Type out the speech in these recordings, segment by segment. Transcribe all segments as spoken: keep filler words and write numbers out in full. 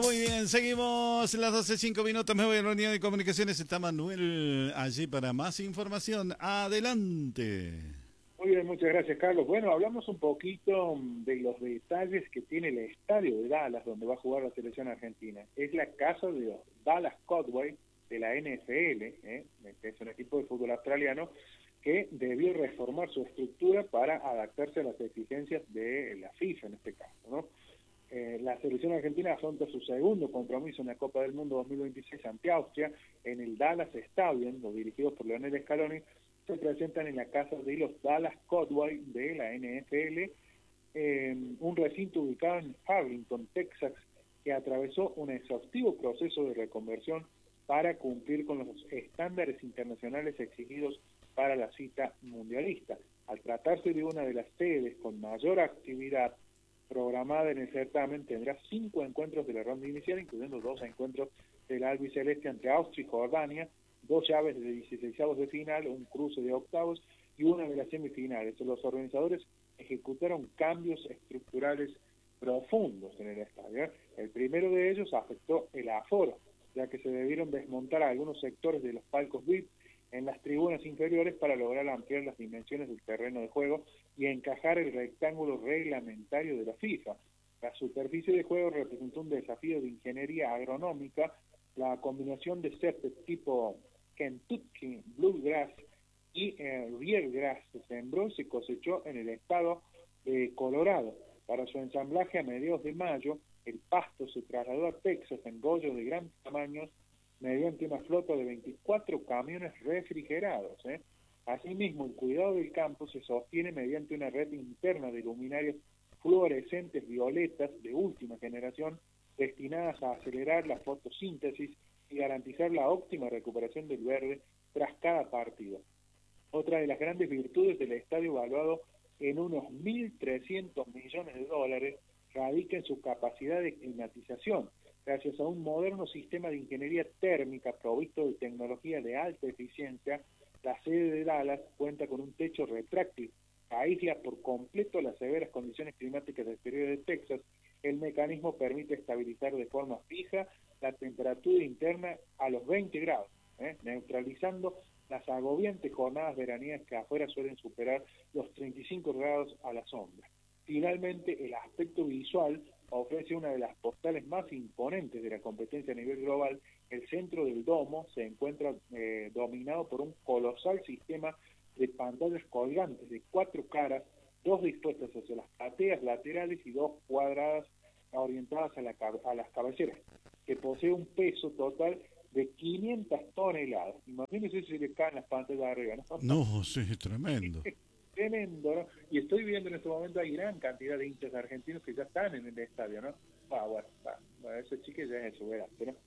Muy bien, seguimos las doce cinco minutos. Me voy a la unidad de comunicaciones. Está Manuel allí para más información. Adelante. Muy bien, muchas gracias, Carlos. Bueno, hablamos un poquito de los detalles que tiene el estadio de Dallas, donde va a jugar la selección argentina. Es la casa de los Dallas Cowboys de la N F L, ¿eh? que es un equipo de fútbol australiano, que debió reformar su estructura para adaptarse a las exigencias de la FIFA en este caso, ¿no? Eh, la selección argentina afronta su segundo compromiso en la Copa del Mundo dos mil veintiséis ante Austria en el Dallas Stadium. Los dirigidos por Lionel Scaloni se presentan en la casa de los Dallas Cowboys de la N F L, eh, un recinto ubicado en Arlington, Texas, que atravesó un exhaustivo proceso de reconversión para cumplir con los estándares internacionales exigidos para la cita mundialista. Al tratarse de una de las sedes con mayor actividad programada en el certamen, tendrá cinco encuentros de la ronda inicial, incluyendo dos encuentros del albiceleste ante Austria y Jordania, dos llaves de dieciseisavos de final, un cruce de octavos y una de las semifinales. Los organizadores ejecutaron cambios estructurales profundos en el estadio. El primero de ellos afectó el aforo, ya que se debieron desmontar algunos sectores de los palcos V I P en las tribunas inferiores para lograr ampliar las dimensiones del terreno de juego y encajar el rectángulo reglamentario de la FIFA. La superficie de juego representó un desafío de ingeniería agronómica. La combinación de césped tipo Kentucky Bluegrass y eh, Riergrass se sembró y se cosechó en el estado de Colorado. Para su ensamblaje a mediados de mayo, el pasto se trasladó a Texas en rollos de gran tamaño mediante una flota de veinticuatro camiones refrigerados. ¿eh? Asimismo, el cuidado del campo se sostiene mediante una red interna de luminarias fluorescentes violetas de última generación destinadas a acelerar la fotosíntesis y garantizar la óptima recuperación del verde tras cada partido. Otra de las grandes virtudes del estadio, evaluado en unos mil trescientos millones de dólares, radica en su capacidad de climatización. Gracias a un moderno sistema de ingeniería térmica provisto de tecnología de alta eficiencia, la sede de Dallas cuenta con un techo retráctil que aísla por completo las severas condiciones climáticas exteriores de Texas. El mecanismo permite estabilizar de forma fija la temperatura interna a los veinte grados, ¿eh? neutralizando las agobiantes jornadas veraniegas que afuera suelen superar los treinta y cinco grados a la sombra. Finalmente, el aspecto visual ofrece una de las postales más imponentes de la competencia a nivel global. El centro del domo se encuentra eh, dominado por un colosal sistema de pantallas colgantes de cuatro caras, dos dispuestas hacia las plateas laterales y dos cuadradas orientadas a, la, a las cabeceras, que posee un peso total de quinientas toneladas. Imagínense si le caen las pantallas de arriba, ¿no? No, sí, tremendo. Tremendo, ¿no? Y estoy viendo en este momento hay gran cantidad de hinchas argentinos que ya están en el estadio, ¿no? Ah, bueno, va, bueno, eso chique ya es exuberante, ¿no?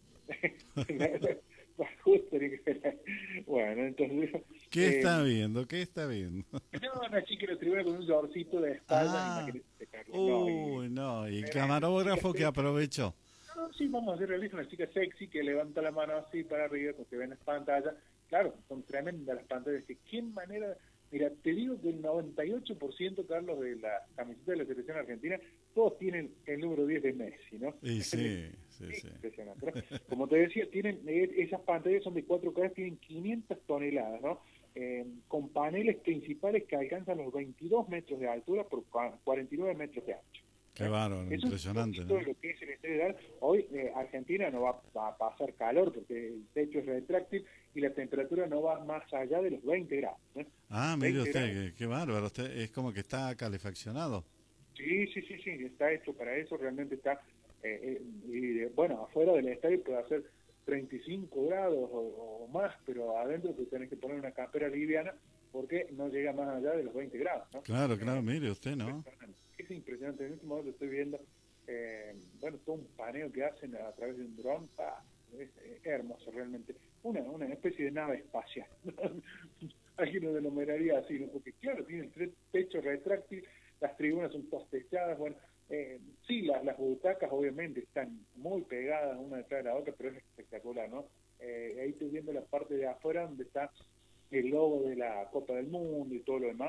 Justo que ser. Bueno, entonces... ¿Qué eh, está viendo? ¿Qué está viendo? No, una chica en la tribuna con un shortcito de espalda, Ah, imagínate, Carlos. uy, no, y el camarógrafo que aprovechó. No, sí, vamos a hacer realista, una chica sexy que levanta la mano así para arriba, porque ven las pantallas. Claro, son tremendas las pantallas. ¿De qué manera? Mira, te digo que el noventa y ocho por ciento, Carlos, de la camiseta de la selección argentina, todos tienen el número diez de Messi, ¿no? Y sí, sí, sí. Impresionante, ¿no? Como te decía, tienen esas pantallas son de cuatro K, tienen quinientas toneladas, ¿no? Eh, con paneles principales que alcanzan los veintidós metros de altura por cuarenta y nueve metros de ancho. Qué bárbaro, Eso impresionante, es ¿no? lo que es el estadio de Dallas. Hoy eh, Argentina no va, va a pasar calor porque el techo es retráctil y la temperatura no va más allá de los veinte grados. ¿eh? Ah, mire usted, qué, qué bárbaro, usted es como que está calefaccionado. Sí, sí, sí, sí, está hecho para eso, realmente está, eh, eh, y bueno, afuera del estadio puede hacer treinta y cinco grados o, o más, pero adentro te tenés que poner una campera liviana porque no llega más allá de los veinte grados, ¿no? Claro, claro, mire usted, ¿no? Es impresionante, en este momento estoy viendo, eh, bueno, todo un paneo que hacen a través de un dron, ah, es, es hermoso realmente, una, una especie de nave espacial. Alguien lo denominaría así, ¿no? Porque claro, tiene el techo retráctil, las tribunas son todas techadas, bueno, eh, sí, las, las butacas obviamente están muy pegadas una detrás de la otra, pero es espectacular, ¿no? Eh, ahí estoy viendo la parte de afuera donde está el logo de la Copa del Mundo y todo lo demás,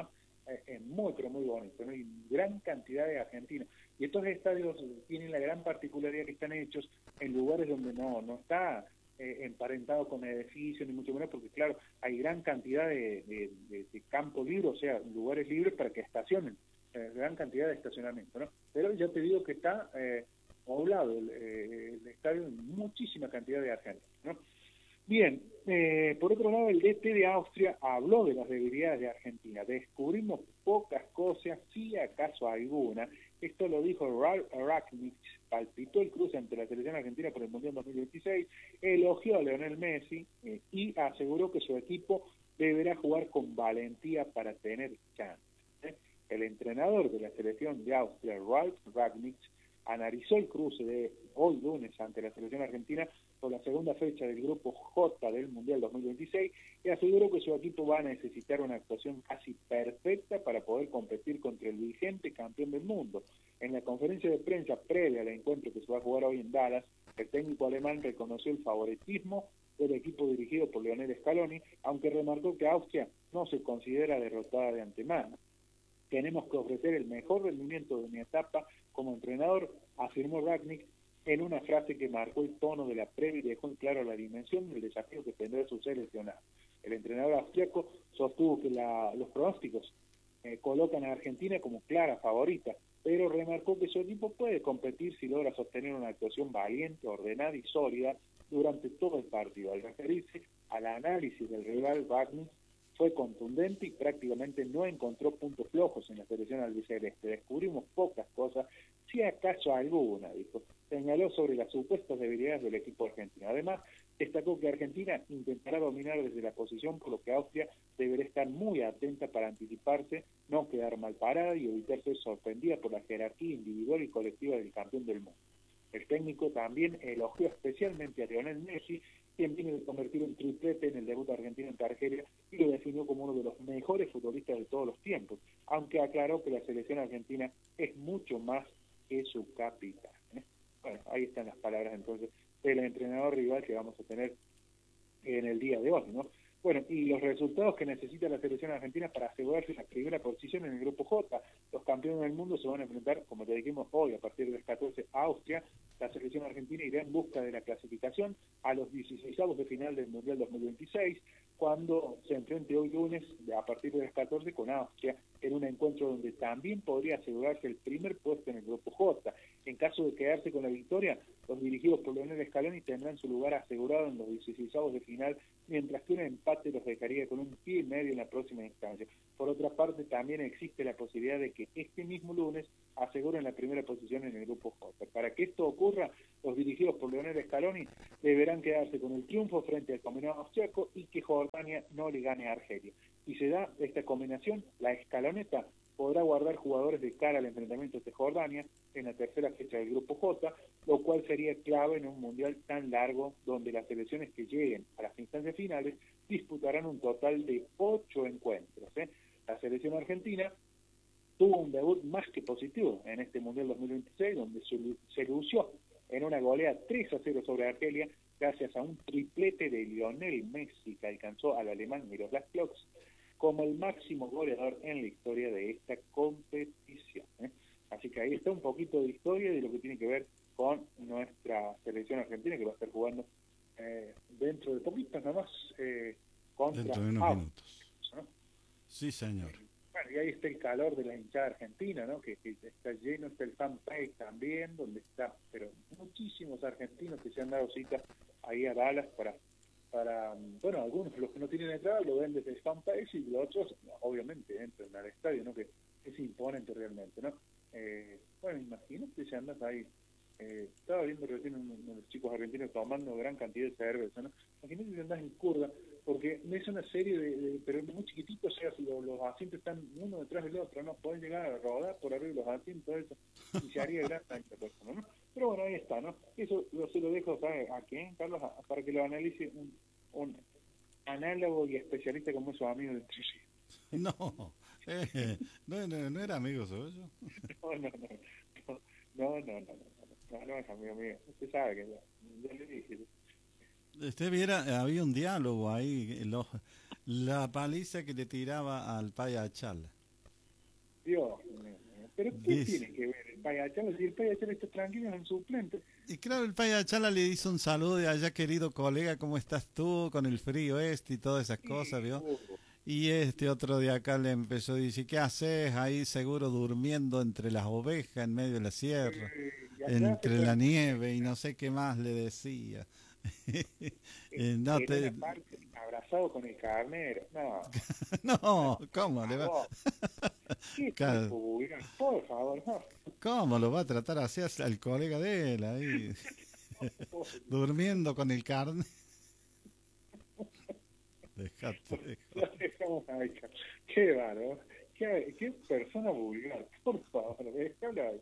es, es muy, pero muy bonito, ¿no? Y gran cantidad de argentinos. Y estos estadios tienen la gran particularidad que están hechos en lugares donde no, no está eh, emparentado con edificios, ni mucho menos, porque claro, hay gran cantidad de, de, de, de campo libre, o sea, lugares libres para que estacionen, eh, gran cantidad de estacionamiento, ¿no? Pero ya te digo que está eh, poblado el, eh, el estadio en muchísima cantidad de argentinos, ¿no? Bien, eh, por otro lado, el D T de Austria habló de las debilidades de Argentina. Descubrimos pocas cosas, si acaso alguna. Esto lo dijo Ralf Rangnick, palpitó el cruce ante la selección argentina por el Mundial dos mil veintiséis, elogió a Lionel Messi eh, y aseguró que su equipo deberá jugar con valentía para tener chance. ¿eh? El entrenador de la selección de Austria, Ralf Rangnick, analizó el cruce de hoy lunes ante la selección argentina por la segunda fecha del grupo J del Mundial dos mil veintiséis y aseguró que su equipo va a necesitar una actuación casi perfecta para poder competir contra el vigente campeón del mundo. En la conferencia de prensa previa al encuentro que se va a jugar hoy en Dallas, el técnico alemán reconoció el favoritismo del equipo dirigido por Lionel Scaloni, aunque remarcó que Austria no se considera derrotada de antemano. Tenemos que ofrecer el mejor rendimiento de mi etapa como entrenador, afirmó Rangnick en una frase que marcó el tono de la previa y dejó en claro la dimensión del desafío que tendrá su seleccionado. El entrenador austriaco sostuvo que la, los pronósticos eh, colocan a Argentina como clara favorita, pero remarcó que su equipo puede competir si logra sostener una actuación valiente, ordenada y sólida durante todo el partido. Al referirse al análisis del rival, Rangnick fue contundente y prácticamente no encontró puntos flojos en la selección albiceleste. Descubrimos pocas cosas, si acaso alguna, dijo. Señaló sobre las supuestas debilidades del equipo argentino. Además, destacó que Argentina intentará dominar desde la posición, por lo que Austria deberá estar muy atenta para anticiparse, no quedar mal parada y evitar ser sorprendida por la jerarquía individual y colectiva del campeón del mundo. El técnico también elogió especialmente a Lionel Messi, quien viene de convertir un triplete en el debut argentino en Argelia y lo definió como uno de los mejores futbolistas de todos los tiempos, aunque aclaró que la selección argentina es mucho más que su capitán. ¿eh? Bueno, ahí están las palabras entonces del entrenador rival que vamos a tener en el día de hoy, ¿no? Bueno, y los resultados que necesita la selección argentina para asegurarse la primera posición en el grupo J. Los campeones del mundo se van a enfrentar, como te dijimos hoy, a partir del catorce a Austria. La selección argentina irá en busca de la clasificación a los dieciseisavos de final del Mundial dos mil veintiséis, cuando se enfrente hoy lunes, a partir del catorce, con Austria, en un encuentro donde también podría asegurarse el primer puesto en el grupo J. En caso de quedarse con la victoria, los dirigidos por Lionel Scaloni tendrán su lugar asegurado en los dieciseisavos de final, mientras que un empate los dejaría con un pie y medio en la próxima instancia. Por otra parte, también existe la posibilidad de que este mismo lunes aseguren la primera posición en el grupo J. Para que esto ocurra, los dirigidos por Lionel Scaloni deberán quedarse con el triunfo frente al combinado austriaco y que Jordania no le gane a Argelia. Si se da esta combinación, la escaloneta podrá guardar jugadores de cara al enfrentamiento de Jordania en la tercera fecha del grupo J, lo cual sería clave en un mundial tan largo donde las selecciones que lleguen a las instancias finales disputarán un total de ocho encuentros. ¿eh? La selección argentina tuvo un debut más que positivo en este Mundial dos mil veintiséis, donde se lució en una goleada tres a cero sobre Argelia, gracias a un triplete de Lionel Messi que alcanzó al alemán Miroslav Klose como el máximo goleador en la historia de esta competición. ¿eh? Así que ahí está un poquito de historia de lo que tiene que ver con nuestra selección argentina, que va a estar jugando eh, dentro de poquitos nomás eh, contra dentro de unos Austria, minutos. ¿no? Sí, señor. Bueno, y ahí está el calor de la hinchada argentina, ¿no? Que, que está lleno, está el fanpage también, donde está, pero muchísimos argentinos que se han dado cita ahí a Dallas para, para bueno, algunos los que no tienen entrada lo ven desde el fanpage y los otros, obviamente, entran al estadio, ¿no? Que es imponente realmente, ¿no? Eh, bueno, imagínate si andas ahí. Eh, estaba viendo recién unos, unos chicos argentinos tomando gran cantidad de cerveza, ¿no? Imagínate si andás en curva, porque es una serie de, de pero muy chiquititos, o sea, los, los asientos están uno detrás del otro, no pueden llegar a rodar por arriba de los asientos, eso, y se haría gran esta persona, ¿no? Pero bueno, ahí está, ¿no? Eso yo se lo dejo, ¿sabes? ¿A quién, Carlos? A, para que lo analice un, un análogo y especialista como esos amigos de Trujillo. No, eh, no, no, no era amigo suyo. No, no, no, no, no, no, no, no. No, no es amigo mío. Usted sabe que ya, ya le dije. Usted viera, había un diálogo ahí, lo, la paliza que le tiraba al paya Chala. Dios mío. ¿Pero qué Dice. tiene que ver el Payachala? Si el Payachala está tranquilo en el suplente. Y claro, el Payachala le hizo un saludo de allá, querido colega, ¿cómo estás tú? Con el frío este y todas esas cosas, Sí, ¿vio? uh, Y este otro de acá le empezó a decir, ¿qué haces ahí seguro durmiendo entre las ovejas en medio de la sierra, eh, y allá se entre la puede. nieve y no sé qué más le decía? Eh, no En te... una parte abrazado con el carnero. No, No, por ¿cómo le va? favor. ¿Qué Claro, tipo vulgar? Por favor, no. ¿cómo lo va a tratar así al colega de él ahí, durmiendo con el carne? Dejate de Lo dejamos ahí. Qué bárbaro. Qué, qué persona vulgar. Por favor, déjalo ahí.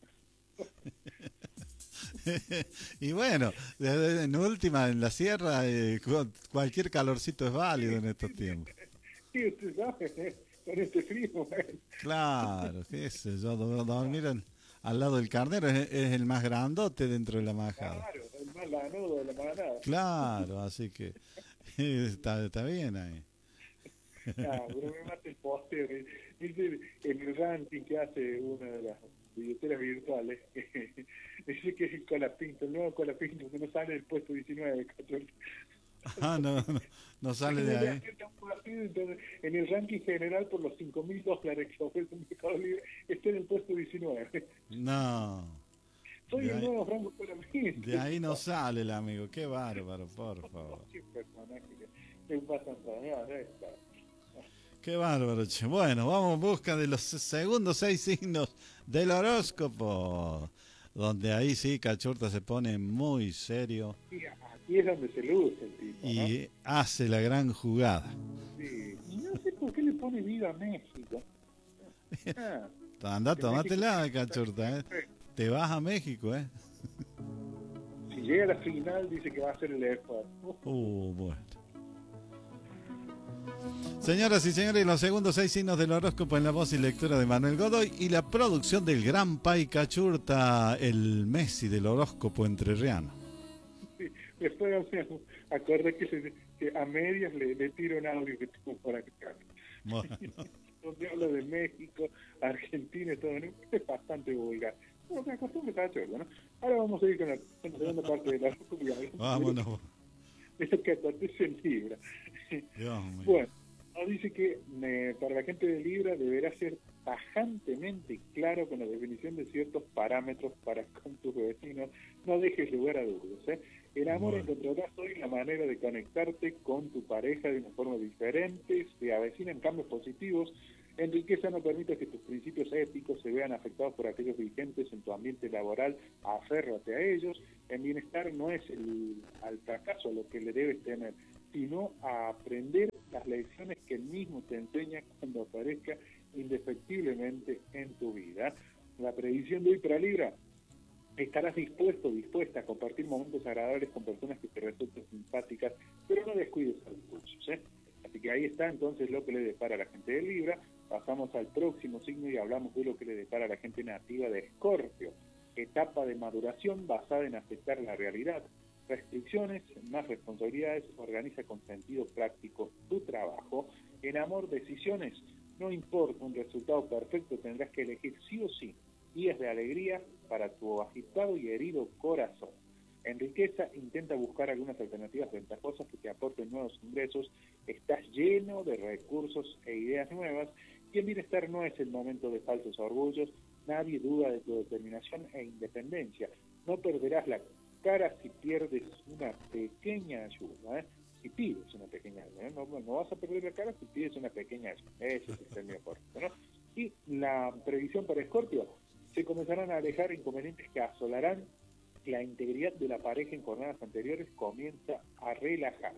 Y bueno, de- de- en última, en la sierra, eh, cu- cualquier calorcito es válido en estos tiempos. Sí, usted sabe, ¿eh? Con este frío, bueno. Claro, qué sé yo, do- dormir en- al lado del carnero es, es el más grandote dentro de la majada. Claro, el más lanudo de la manada. Claro, así que está, está bien ahí. Ah, pero me mata el posteo. Dice en el ranking que hace una de las billeteras virtuales, dice que es el Colapinto, el nuevo Colapinto, que no sale del puesto diecinueve. catorce. Ah, no, no, no sale No de le ahí. acierta un partido, entonces, en el ranking general por los cinco mil dólares que ofrece un Mercado Libre, está en el puesto diecinueve. No, Soy de el ahí, nuevo Franco Colapinto. de ahí no sale el amigo, qué bárbaro, por favor. Qué personaje que me pasan por allá, esta. Qué bárbaro, che. Bueno, vamos en busca de los segundos seis signos del horóscopo. Donde ahí sí, Cachurta se pone muy serio Sí, aquí es donde se luce el tipo, ¿no? y hace la gran jugada. Sí. Y no sé por qué le pone vida a México. Ah, Anda, que México tómatela, tiene que estar Cachurta, ¿eh? siempre. Te vas a México, ¿eh? Si llega a la final, dice que va a ser el esfuerzo. Uh, bueno. Señoras y señores, los segundos seis signos del horóscopo en la voz y lectura de Manuel Godoy y la producción del gran Pai Cachurta, el Messi del horóscopo entrerriano. Sí, después me acordé que, se, que a medias le, le tiro un audio que tengo por acá. Bueno. Donde hablo de México, Argentina y todo, ¿no? Es bastante vulgar. Bueno, me acostumbre a hacerlo, ¿no? Ahora vamos a ir con la, con la segunda parte de la horóscopo. Vámonos. De lo que acontece en Libra. Dios mío. Bueno, nos dice que eh, para la gente de Libra deberá ser tajantemente claro con la definición de ciertos parámetros para con tus vecinos. No dejes lugar a dudas. ¿eh? El amor Bueno. encontrarás hoy la manera de conectarte con tu pareja de una forma diferente, se avecinan cambios positivos. En riqueza no permitas que tus principios éticos se vean afectados por aquellos vigentes en tu ambiente laboral, aférrate a ellos. En bienestar no es el, al fracaso a lo que le debes temer, sino a aprender las lecciones que él mismo te enseña cuando aparezca indefectiblemente en tu vida. La predicción de hoy para Libra: estarás dispuesto, dispuesta a compartir momentos agradables con personas que te resulten simpáticas, pero no descuides a los tuyos, ¿eh? Así que ahí está entonces lo que le depara a la gente de Libra. Pasamos al próximo signo y hablamos de lo que le depara a la gente nativa de Escorpio. Etapa de maduración basada en aceptar la realidad. Restricciones, más responsabilidades, organiza con sentido práctico tu trabajo. En amor, decisiones, no importa un resultado perfecto, tendrás que elegir sí o sí días de alegría para tu agitado y herido corazón. En riqueza, intenta buscar algunas alternativas ventajosas que te aporten nuevos ingresos. Estás lleno de recursos e ideas nuevas. Y en bienestar no es el momento de falsos orgullos. Nadie duda de tu determinación e independencia. No perderás la cara si pierdes una pequeña ayuda, ¿eh? Si pides una pequeña ayuda, ¿eh? no, no vas a perder la cara si pides una pequeña ayuda. Ese es el término correcto, ¿no? Y la previsión para Escorpio: se comenzarán a alejar inconvenientes que asolarán la integridad de la pareja en jornadas anteriores, comienza a relajar.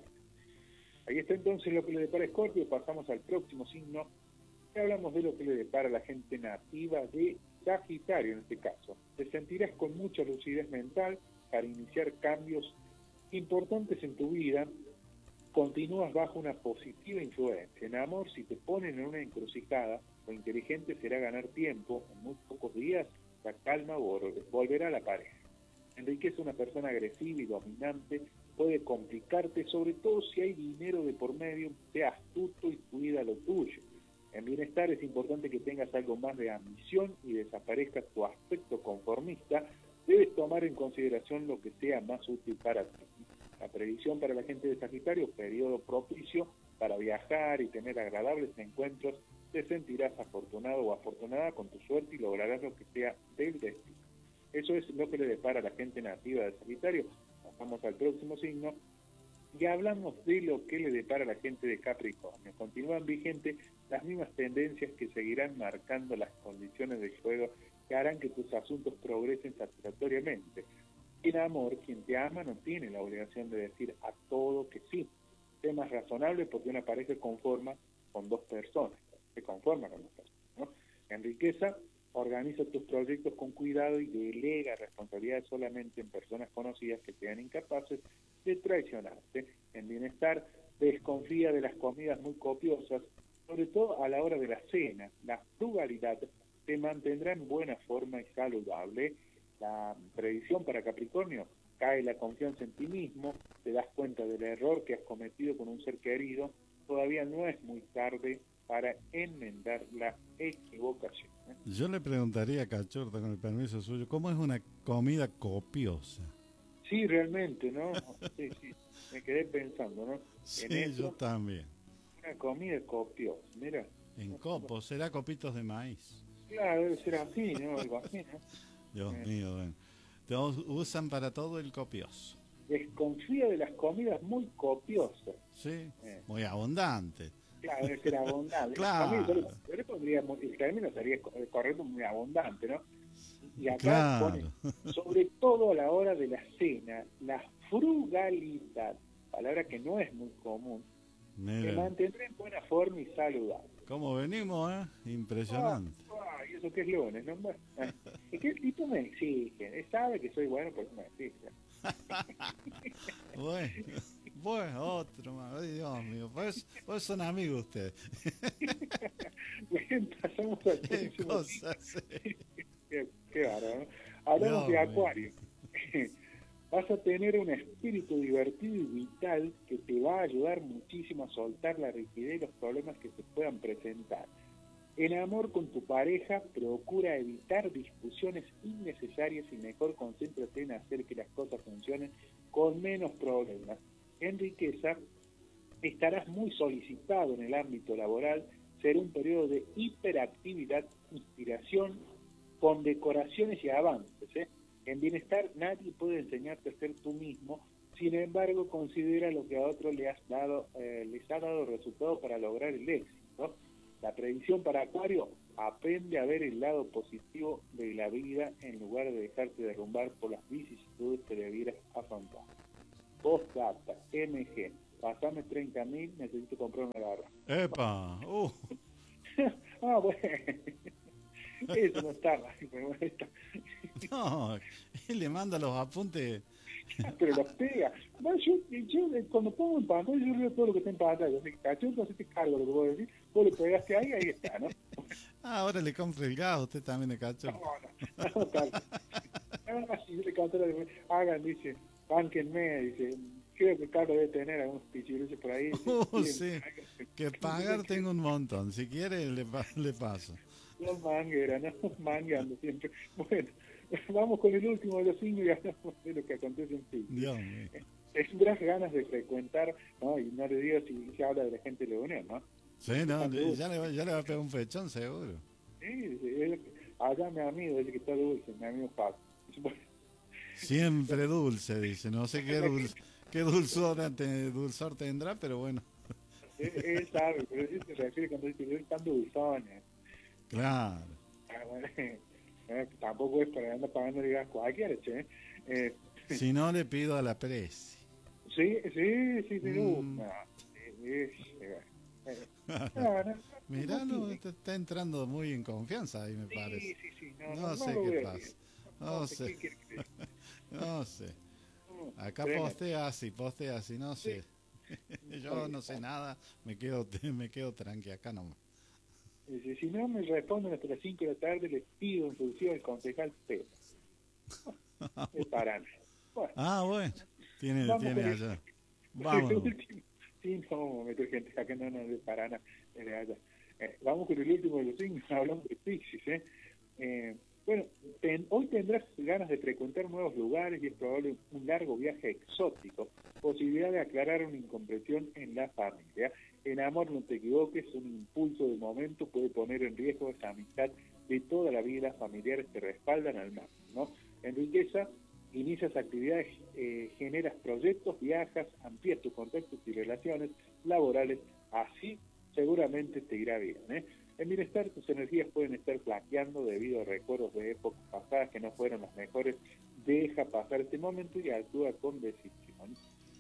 Ahí está entonces lo que le depara Escorpio. Pasamos al próximo signo y hablamos de lo que le depara a la gente nativa de Sagitario en este caso. Te sentirás con mucha lucidez mental para iniciar cambios importantes en tu vida. Continúas bajo una positiva influencia. En amor, si te ponen en una encrucijada, lo inteligente será ganar tiempo. En muy pocos días la calma volverá a la pareja. Enriquece una persona agresiva y dominante, puede complicarte, sobre todo si hay dinero de por medio. Sea astuto y cuida lo tuyo. En bienestar es importante que tengas algo más de ambición y desaparezca tu aspecto conformista. Debes tomar en consideración lo que sea más útil para ti. La previsión para la gente de Sagitario, periodo propicio para viajar y tener agradables encuentros. Te sentirás afortunado o afortunada con tu suerte y lograrás lo que sea del destino. Eso es lo que le depara a la gente nativa de Sagitario. Pasamos al próximo signo y hablamos de lo que le depara a la gente de Capricornio. Continúan vigentes las mismas tendencias que seguirán marcando las condiciones del juego que harán que tus asuntos progresen satisfactoriamente. En amor, quien te ama no tiene la obligación de decir a todo que sí. Sé más razonable porque una pareja conforma con dos personas, se conforma con dos personas, ¿no? En riqueza, organiza tus proyectos con cuidado y delega responsabilidades solamente en personas conocidas que sean incapaces de traicionarte. En bienestar, desconfía de las comidas muy copiosas, sobre todo a la hora de la cena. La frugalidad te mantendrá en buena forma y saludable. La predicción para Capricornio: cae la confianza en ti mismo, te das cuenta del error que has cometido con un ser querido. Todavía no es muy tarde para enmendar la equivocación, ¿eh? Yo le preguntaría a Cachorta, con el permiso suyo, ¿cómo es una comida copiosa? Sí, realmente, ¿no? Sí, sí, me quedé pensando, ¿no? Sí, en eso, yo también. una comida copiosa, mira. En copos, será copitos de maíz. Claro, debe ser así, ¿no? Algo así, ¿no? Dios Eh, mío, bueno. Todos usan para todo el copioso. Desconfía de las comidas muy copiosas. Sí, Eh, muy abundante. claro, debe ser abundante. Claro. A mí, yo, le, yo le pondría, el término sería co- correcto, muy abundante, ¿no? Y acá Claro. pone, sobre todo a la hora de la cena, la frugalidad, palabra que no es muy común, te Mira, mantendrá en buena forma y saludable. cómo venimos, ¿eh? Impresionante. Ah, ah, y eso que es lunes, ¿no? Bueno, eh, es que el tipo me exige, él sabe que soy bueno, por eso me exige. Bueno, bueno, otro más. Ay, Dios mío, pues, pues son amigos ustedes. Bien, pasamos al Qué próximo. cosas. eh. Qué, qué bárbaro, ¿no? Hablamos Dios de mío. Acuario. Vas a tener un espíritu divertido y vital que te va a ayudar muchísimo a soltar la rigidez y los problemas que se puedan presentar. En amor con tu pareja, procura evitar discusiones innecesarias y mejor concéntrate en hacer que las cosas funcionen con menos problemas. En riqueza, estarás muy solicitado en el ámbito laboral, será un periodo de hiperactividad, inspiración, condecoraciones y avances, ¿eh? En bienestar, nadie puede enseñarte a ser tú mismo, sin embargo, considera lo que a otros le has dado, eh, les ha dado resultado para lograr el éxito. La predicción para Acuario: aprende a ver el lado positivo de la vida en lugar de dejarte derrumbar por las vicisitudes que debieras afrontar. Postdata, M G, pasame treinta mil, necesito comprar una garra. Epa, uh, Ah, bueno, eso no está mal, pero bueno, está. no, él le manda los apuntes. Pero los pega. No, yo, yo eh, cuando pongo en pantalla, yo leo todo lo que está en pantalla. Así que, cacho, entonces te cargo lo que vos decís. Vos le pegaste ahí, ahí está, ¿no? Ah, ahora le compra el gas, usted también de No, Cachorta. no, no, tal. Ah, sí, yo le canto la de, hagan, dice, bánquenme, dice, creo que Carlos debe tener algunos pichiruchos por ahí. Dice, Uh, miren, sí, hagan- que pagar tengo un montón. Si quiere, le, pa- le paso. Los mangueras, ¿no? Mangando siempre. Bueno, vamos con el último de los signos y hablamos de lo que acontece en sí. Dios mío. Tendrás ganas de frecuentar, ¿no? Y no le digo si se habla de la gente leonesa, ¿no? Sí, no, ya le, va- ya le va a pegar un fechón, seguro. Sí, sí, es- allá mi amigo dice que está dulce, mi amigo Paco. Bueno, Siempre dulce, dice. No sé qué, dul, qué dulzor, te- dulzor tendrá, pero bueno. él, él sabe, pero él se refiere cuando dice que él está dulzones. Claro. Ah, bueno, eh, tampoco es para andar pagando gas cualquiera, che. Eh, Si no, le pido a la presi. sí, sí, sí, sí, uh, Mm. no, sí, sí, eh, eh, no, no, Mirá, no, no, sí, está, está entrando muy en confianza ahí, me sí, parece. sí, sí, no, No no, no sé lo qué voy a pasa. decir. No ¿qué sé, quiere que le diga? no sé. No, Acá tremendo. postea así, postea así, no sé. Yo no sé nada, me quedo, me quedo tranqui acá nomás. Dice, si no me responden hasta las cinco de la tarde, les pido en solución al concejal Pérez. De Paraná. Bueno, Ah, bueno, tiene, vamos tiene con el, allá. el Vamos. último. Sí, no vamos a meter gente acá, no, no, de Paraná, es de allá. Eh, vamos con el último de los signos, hablamos de Piscis, ¿eh? Eh, bueno, ten, hoy tendrás ganas de frecuentar nuevos lugares y es probable un largo viaje exótico, posibilidad de aclarar una incomprensión en la familia. En amor, no te equivoques, un impulso de momento puede poner en riesgo esa amistad de toda la vida, familiares te respaldan al máximo, ¿no? En riqueza, inicias actividades, eh, generas proyectos, viajas, amplías tus contactos y relaciones laborales, así seguramente te irá bien, ¿eh? En bienestar, tus energías pueden estar flaqueando debido a recuerdos de épocas pasadas que no fueron las mejores. Deja pasar este momento y actúa con decisión.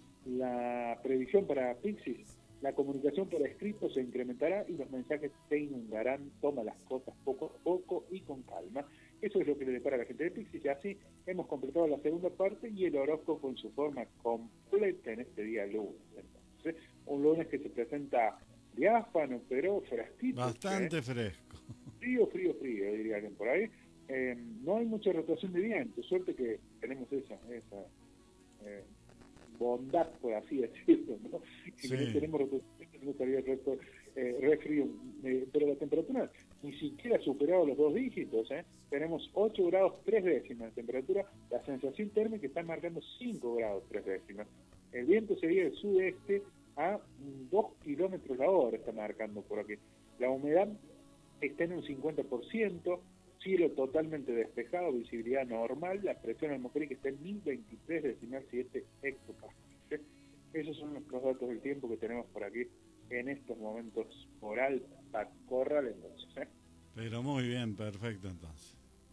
La previsión para Piscis: la comunicación por escrito se incrementará y los mensajes te inundarán. Toma las cosas poco a poco y con calma. Eso es lo que le depara a la gente de Piscis, y así hemos completado la segunda parte y el horóscopo en su forma completa en este día lunes. Entonces, un lunes que se presenta diáfano, pero fresquito. Bastante ¿eh? fresco. Frío, frío, frío, diría alguien por ahí. Eh, no hay mucha rotación de viento, suerte que tenemos esa, esa eh, bondad, por así decirlo, ¿no? Sí. Que no tenemos rotación de viento, no estaría el resto eh, re frío. Eh, pero la temperatura ni siquiera ha superado los dos dígitos, ¿eh? Tenemos ocho grados tres décimas de temperatura, la sensación térmica está marcando cinco grados tres décimas. El viento sería del sudeste a dos kilómetros la hora, está marcando por aquí. La humedad está en un cincuenta por ciento, cielo totalmente despejado, visibilidad normal, la presión atmosférica está en mil veintitrés decimal siete hectopascales. Esos son los datos del tiempo que tenemos por aquí en estos momentos por Alta Corral, entonces. ¿eh? Pero muy bien, perfecto entonces.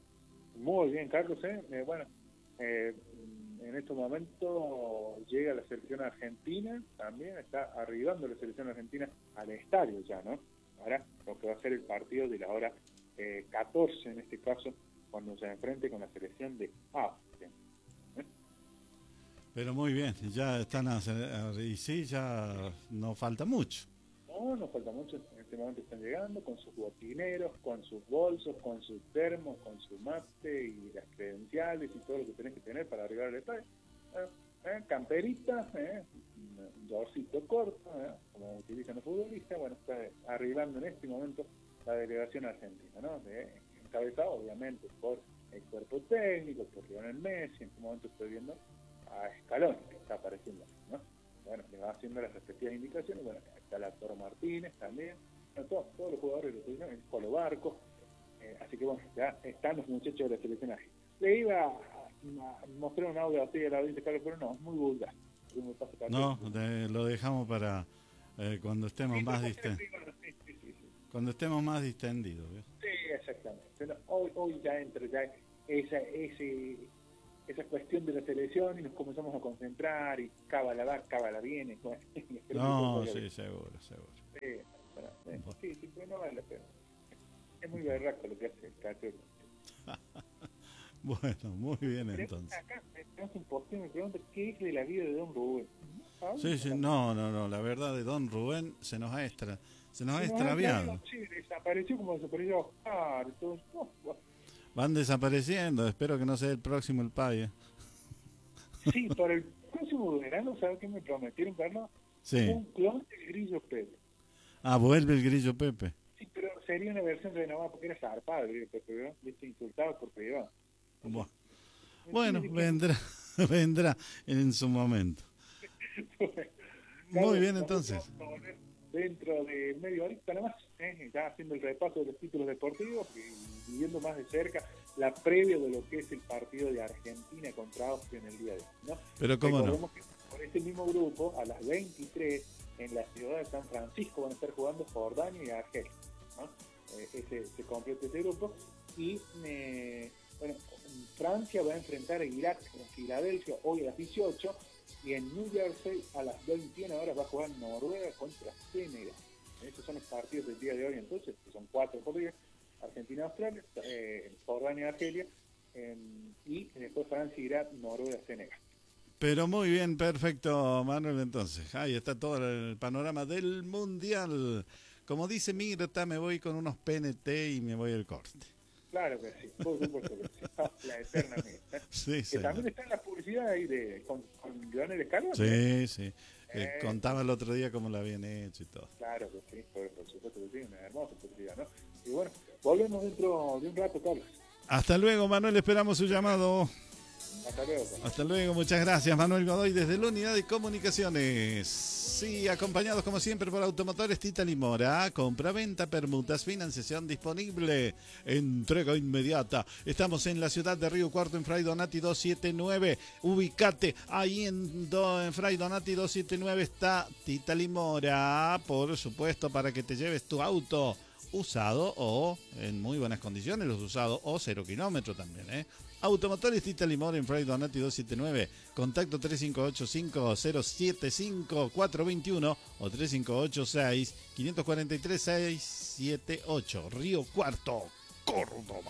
Muy bien, Carlos. ¿eh? Eh, bueno, eh, en estos momentos llega la selección argentina, también está arribando la selección argentina al estadio ya, ¿no? Ahora lo que va a ser el partido de la hora eh, catorce, en este caso, cuando se enfrente con la selección de Austria. ¿eh? Pero muy bien, ya están, a, y sí, ya no falta mucho. No, no falta mucho, en este momento están llegando con sus botineros, con sus bolsos, con sus termos, con su mate y las credenciales y todo lo que tenés que tener para arribar al estadio. ¿Eh? ¿Eh? Camperita, ¿eh? un dorcito corto, ¿eh? como utilizan los futbolistas. Bueno, está arribando en este momento la delegación argentina, ¿no? De, encabezada obviamente por el cuerpo técnico, por Lionel Messi. En este momento estoy viendo a Scaloni, que está apareciendo, ¿no? Bueno, le va haciendo las respectivas indicaciones. Bueno, está el actor Martínez también, bueno, todos, todos los jugadores de la selección, el Colo Barco, eh, así que bueno, ya están los muchachos de la selección argentina. Le iba a, a mostrar un audio así a la audiencia, Carlos, pero no, es muy vulgar. No, de, lo dejamos para eh, cuando estemos sí, más distendidos. Sí, sí, sí, sí. Cuando estemos más distendidos. ¿eh? Sí, exactamente. Pero hoy, hoy ya entra ya esa, ese, esa cuestión de la selección y nos comenzamos a concentrar y cábala va, cábala viene. Bueno, no, sí, seguro, seguro. Sí, bueno, sí, bueno. sí, sí, pero no vale la pena. Es muy berraco lo que hace el Cacho. Bueno, muy bien entonces. Acá tenemos un post que me pregunta qué es de la vida de Don Rubén. Sí, sí, no, no, no, la verdad de Don Rubén se nos ha extra, se nos ha extraviado. Sí, desapareció como desapareció Oscar, todo eso. Van desapareciendo, espero que no sea el próximo el Paya. Sí, para el próximo verano, ¿sabes qué me prometieron, Carlos? Sí. Un clon del Grillo Pepe. Ah, vuelve el Grillo Pepe. Sí, pero sería una versión renovada porque era zarpado el Grillo Pepe, ¿verdad? Viste, insultado por privado. Bueno, bueno vendrá, vendrá en su momento. Muy bien, entonces. Dentro de media horita nada más, ¿eh? ya haciendo el repaso de los títulos deportivos y viviendo más de cerca la previa de lo que es el partido de Argentina contra Austria en el día de hoy, ¿no? Pero cómo Recordemos no. que por este mismo grupo, a las veintitrés, en la ciudad de San Francisco van a estar jugando Jordania y Argelia, ¿no? Eh, ese, se completa ese grupo y eh, bueno, Francia va a enfrentar a Irak en Filadelfia hoy a las dieciocho y en New Jersey a las veintiuna horas va a jugar Noruega contra Senegal. Estos son los partidos del día de hoy entonces, que son cuatro por día: Argentina, Australia, eh, Jordania, Argelia, eh, y después Francia, Irak, Noruega, Senegal. Pero muy bien, perfecto, Manuel, entonces. Ahí está todo el panorama del Mundial. Como dice Mirta, me voy con unos P N T y me voy al corte. Claro que sí, por supuesto que sí. La eterna Mirta. Sí, que sí. también está en la publicidad ahí de, con, con Lionel Scaloni. Sí, sí. Eh, Eh, contaba el otro día cómo lo habían hecho y todo. Claro que sí, por, por supuesto que sí, una hermosa publicidad, ¿no? Y bueno, volvemos dentro de un rato, Carlos. Hasta luego, Manuel, esperamos su llamado. Hasta luego, Carlos. Hasta luego, muchas gracias, Manuel Godoy desde la Unidad de Comunicaciones. Sí, acompañados como siempre por Automotores Tita Limora. Compra, venta, permutas, financiación disponible. Entrega inmediata. Estamos en la ciudad de Río Cuarto, en Fray Donati doscientos setenta y nueve. Ubicate ahí en, do, en Fray Donati doscientos setenta y nueve está Tita Limora. Por supuesto, para que te lleves tu auto usado o en muy buenas condiciones, los usados o cero kilómetros también, ¿eh? Automotores Tita Limón en Fray Donati doscientos setenta y nueve. Contacto tres cinco ocho cinco cero siete cinco cuatro dos uno o tres cinco ocho seis cinco cuatro tres seis siete ocho. Río Cuarto, Córdoba.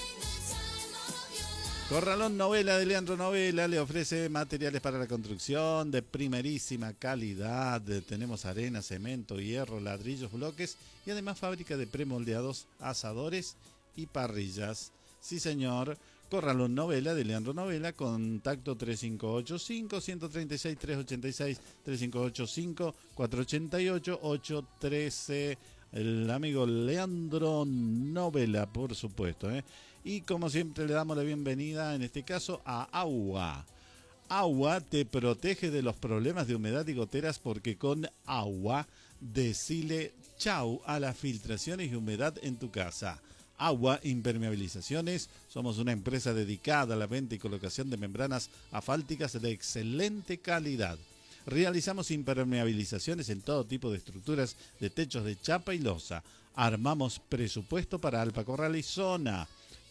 Corralón Novela de Leandro Novela le ofrece materiales para la construcción de primerísima calidad. Tenemos arena, cemento, hierro, ladrillos, bloques y además fábrica de premoldeados, asadores y parrillas. Sí, señor. Corralón Novela de Leandro Novela, contacto tres cinco ocho cinco uno tres seis tres ocho seis, tres cinco ocho cinco cuatro ocho ocho ocho uno tres. El amigo Leandro Novela, por supuesto, ¿eh? Y como siempre le damos la bienvenida, en este caso, a Agua. Agua te protege de los problemas de humedad y goteras porque con Agua decile chau a las filtraciones y humedad en tu casa. Agua Impermeabilizaciones, somos una empresa dedicada a la venta y colocación de membranas asfálticas de excelente calidad. Realizamos impermeabilizaciones en todo tipo de estructuras de techos de chapa y losa. Armamos presupuesto para Alpa Corral y zona.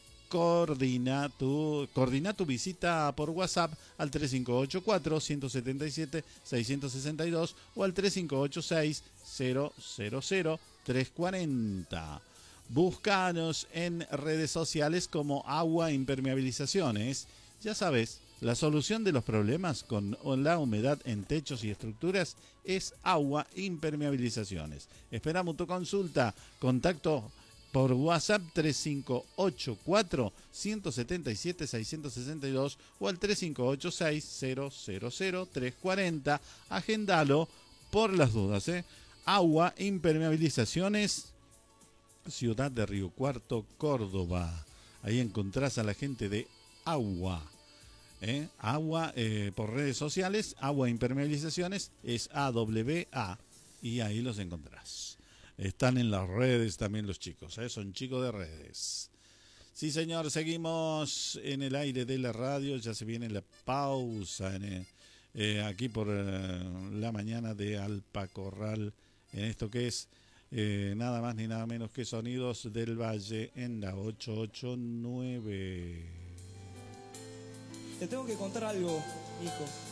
Coordina tu, coordina tu visita por WhatsApp al tres cinco ocho cuatro uno siete siete seis seis dos o al tres cinco ocho seis cero cero cero tres cuatro cero. Búscanos en redes sociales como Agua Impermeabilizaciones. Ya sabes, la solución de los problemas con la humedad en techos y estructuras es Agua Impermeabilizaciones. Esperamos tu consulta. Contacto por WhatsApp tres cinco ocho cuatro uno siete siete seis seis dos o al tres cinco ocho seis cero cero cero tres cuatro cero. Agendalo por las dudas, ¿eh? Agua Impermeabilizaciones, ciudad de Río Cuarto, Córdoba. Ahí encontrás a la gente de Agua. ¿eh? Agua eh, por redes sociales, Agua Impermeabilizaciones, es A W A, y ahí los encontrás. Están en las redes también los chicos, ¿eh? Son chicos de redes. Sí, señor, seguimos en el aire de la radio, ya se viene la pausa en el, eh, aquí por eh, la mañana de Alpa Corral, en esto que es eh, nada más ni nada menos que Sonidos del Valle en la ocho ocho nueve. Te tengo que contar algo, hijo.